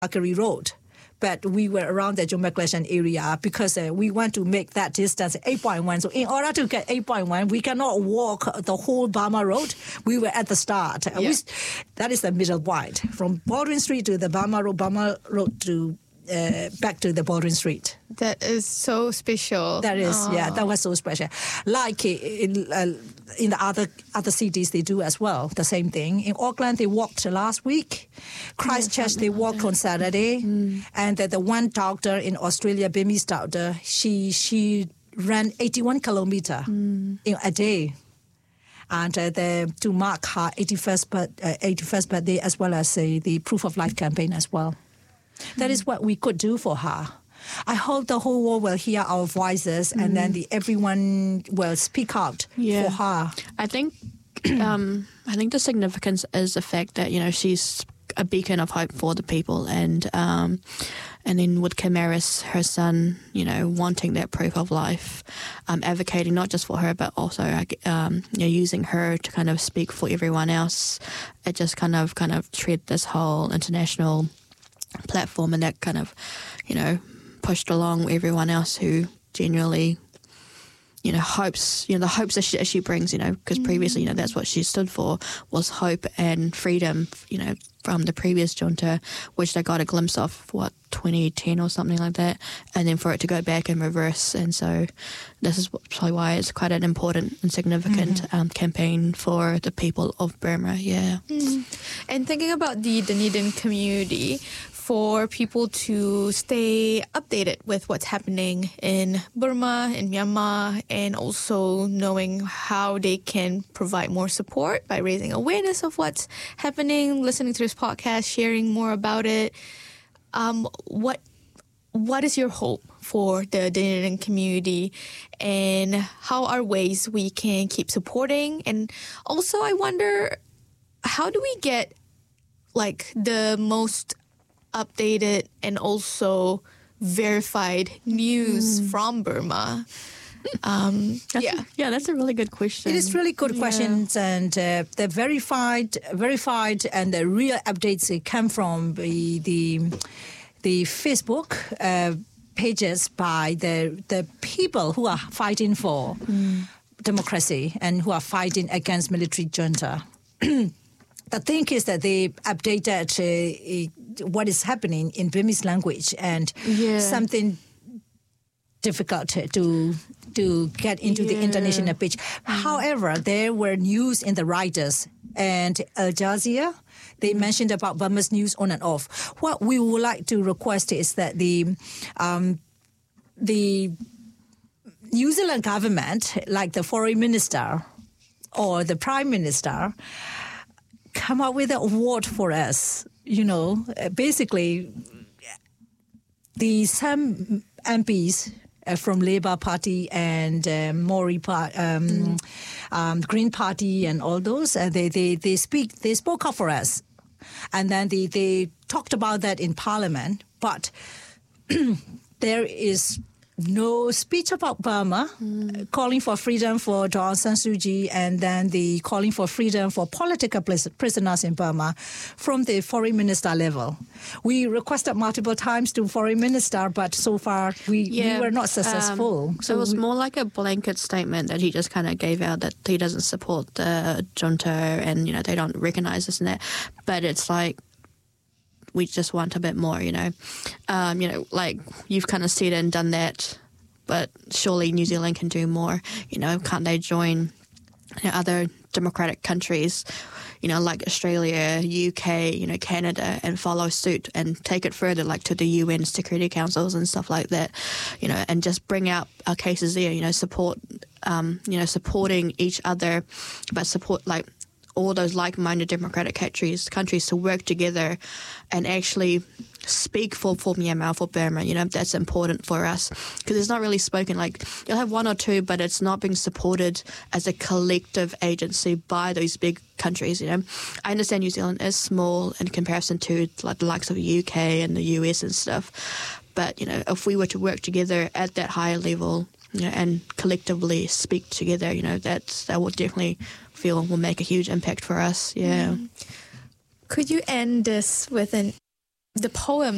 Calgary Road. But we were around the Jomaglashan area because we want to make that distance 8.1. So in order to get 8.1, we cannot walk the whole Burma Road. We were at the start. That is the middle point. From Baldwin Street to the Burma Road to back to the Baldwin Street. That is so special. That is, that was so special. Like in the other cities, they do as well, the same thing. In Auckland, they walked last week. Christchurch, they walked on Saturday. And the one doctor in Australia, Burmese doctor, she ran 81 kilometers in a day. And to mark her 81st birthday, as well as the Proof of Life campaign as well. That is what we could do for her. I hope the whole world will hear our voices and then everyone will speak out for her. I think the significance is the fact that, she's a beacon of hope for the people, and then with Kim Maris, her son, wanting that proof of life, advocating not just for her but also using her to kind of speak for everyone else. It just kind of tread this whole international platform, and that kind of, pushed along everyone else who genuinely, hopes, the hopes that she brings, because previously, that's what she stood for, was hope and freedom, from the previous junta, which they got a glimpse of, 2010 or something like that, and then for it to go back in reverse. And so this is probably why it's quite an important and significant campaign for the people of Burma, And thinking about the Dunedin community, for people to stay updated with what's happening in Burma, in Myanmar, and also knowing how they can provide more support by raising awareness of what's happening, listening to this podcast, sharing more about it. What is your hope for the Dunedin community, and how are ways we can keep supporting? And also, I wonder, how do we get the most updated and also verified news from Burma? That's a really good question. It is really good questions, and the verified and the real updates come from the Facebook pages by the people who are fighting for democracy and who are fighting against military junta. The thing is that they updated what is happening in Burmese language, and something difficult to get into the international page. However, there were news in the Reuters and Al Jazeera. They mentioned about Burma's news on and off. What we would like to request is that the New Zealand government, like the foreign minister or the prime minister, come up with an award for us. Basically, some MPs from Labour Party and Green Party and all those, they spoke up for us, and then they talked about that in Parliament. But there is no speech about Burma, calling for freedom for Daw Aung San Suu Kyi, and then the calling for freedom for political prisoners in Burma from the foreign minister level. We requested multiple times to foreign minister, but so far we were not successful. So it was more like a blanket statement that he just kind of gave out, that he doesn't support the junta and, they don't recognize this and that. But it's like, we just want a bit more, you've kind of said and done that, but surely New Zealand can do more. Can't they join other democratic countries, like Australia, UK, Canada, and follow suit and take it further, like to the UN Security Councils and stuff like that, and just bring out our cases there, support, supporting each other, but support all those like-minded democratic countries to work together and actually speak for Myanmar, for Burma. That's important for us, because it's not really spoken. You'll have one or two, but it's not being supported as a collective agency by those big countries. I understand New Zealand is small in comparison to the likes of the UK and the US and stuff, but if we were to work together at that higher level, and collectively speak together, that would definitely will make a huge impact for us. Could you end this with the poem